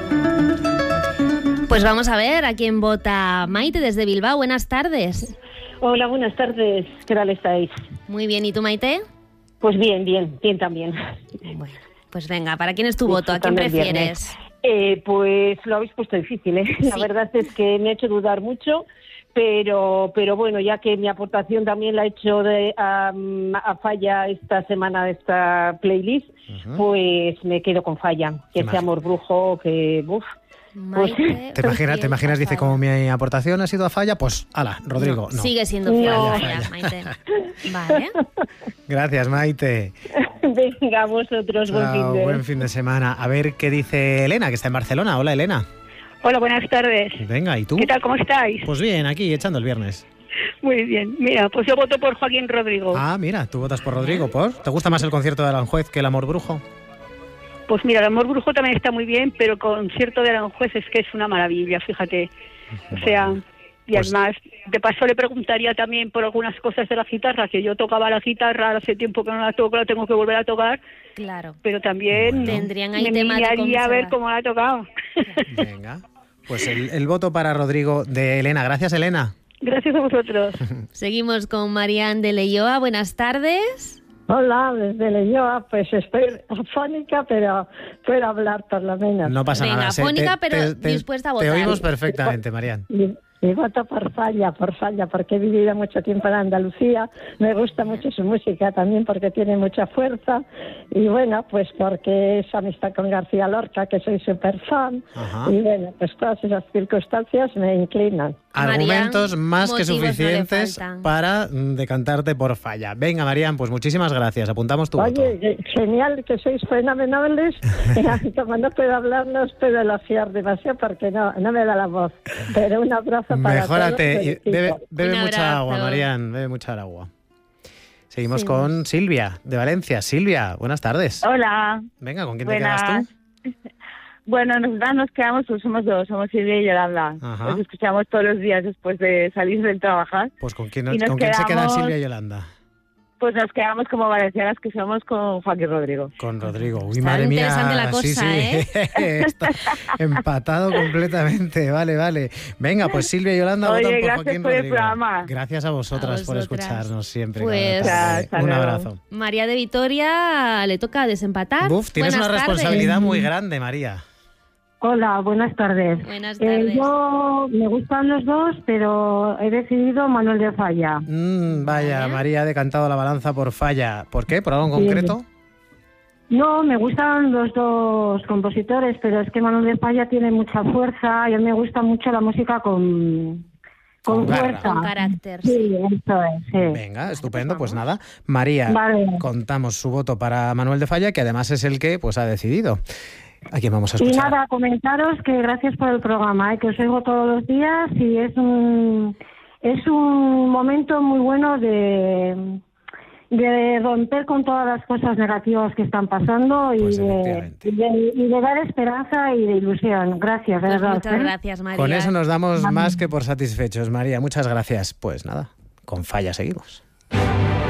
Pues vamos a ver a quién vota Maite desde Bilbao. Buenas tardes. Hola, buenas tardes. ¿Qué tal estáis? Muy bien. ¿Y tú, Maite? Pues bien también. Bueno, pues venga, ¿para quién es tu voto? ¿A quién prefieres? Pues lo habéis puesto difícil, ¿eh? Sí. La verdad es que me ha hecho dudar mucho, pero bueno, ya que mi aportación también la he hecho a Falla esta semana de esta playlist, pues me quedo con Falla. Que ese amor brujo, que... Maite, ¿Te imaginas? Dice, como mi aportación ha sido a Falla, pues ala, Rodrigo, no. Sigue siendo Falla, Maite. Vale. Gracias, Maite. Venga, vosotros, buen fin de semana. A ver qué dice Elena, que está en Barcelona. Hola, Elena. Hola, buenas tardes. Venga, ¿y tú? ¿Qué tal, cómo estáis? Pues bien, aquí, echando el viernes. Muy bien. Mira, pues yo voto por Joaquín Rodrigo. Ah, mira, tú votas por Rodrigo, ¿por? ¿Te gusta más el concierto de Aranjuez que el amor brujo? Pues mira, el amor brujo también está muy bien, pero el concierto de Aranjuez es que es una maravilla, fíjate. O sea, y pues, además, de paso le preguntaría también por algunas cosas de la guitarra, que yo tocaba la guitarra, hace tiempo que no la toco, la tengo que volver a tocar. Claro. Pero también tendrían ahí me temas miraría a ver cómo la ha tocado. Venga, pues el voto para Rodrigo de Elena. Gracias, Elena. Gracias a vosotros. Seguimos con Marian de Leioa. Buenas tardes. Hola, desde Leioa, pues estoy afónica, pero puedo hablar por lo menos. No pasa nada. Venga, afónica, pero dispuesta a votar. Te oímos perfectamente, Marian. Y voto por Falla, porque he vivido mucho tiempo en Andalucía, me gusta mucho su música también porque tiene mucha fuerza, y bueno, pues porque es amistad con García Lorca, que soy súper fan, y bueno, pues todas esas circunstancias me inclinan. Argumentos Marian, más que suficientes para decantarte por Falla. Venga, Marian, pues muchísimas gracias, apuntamos tu voto. Oye, genial, que sois fenomenales. Como no puedo hablar, no os puedo elogiar demasiado porque no me da la voz, pero un abrazo para mejórate todos. Bebe mucha agua, Marian, bebe mucha agua. Seguimos con Silvia, de Valencia. Silvia, buenas tardes. Hola. Venga, ¿con quién te quedas tú? Bueno, nosotras nos quedamos, pues somos dos, somos Silvia y Yolanda. Nos escuchamos todos los días después de salir del trabajar. Pues ¿con quién se quedan Silvia y Yolanda? Pues nos quedamos como valencianas que somos con Joaquín Rodrigo. Con Rodrigo. Uy, está madre mía. Interesante la cosa, sí. Está empatado completamente. Vale. Venga, pues Silvia y Yolanda votan por Joaquín por Rodrigo. El programa. Gracias a vosotras por escucharnos siempre. Pues un abrazo. María de Vitoria le toca desempatar. Tienes una responsabilidad muy grande, María. Hola, buenas tardes. Buenas tardes. Yo me gustan los dos, pero he decidido Manuel de Falla. Vaya, María ha decantado la balanza por Falla. ¿Por qué? ¿Por algo en concreto? No, me gustan los dos compositores, pero es que Manuel de Falla tiene mucha fuerza y a mí me gusta mucho la música con fuerza. Con carácter. Sí, eso es. Sí. Venga, estupendo. Pues nada, María, contamos su voto para Manuel de Falla, que además es el que ha decidido. ¿A quién vamos a escuchar? Y nada, comentaros que gracias por el programa, que os oigo todos los días y es un momento muy bueno de romper con todas las cosas negativas que están pasando y de dar esperanza y de ilusión. Gracias, de verdad. Muchas gracias, María. Con eso nos damos más que por satisfechos, María. Muchas gracias. Pues nada, con Falla seguimos.